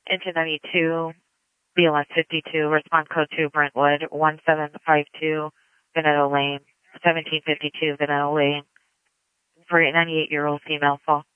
Engine 92, BLS 52, respond code 2, Brentwood, 1752, Veneto Lane, 1752, Veneto Lane, for a 98-year-old female fall.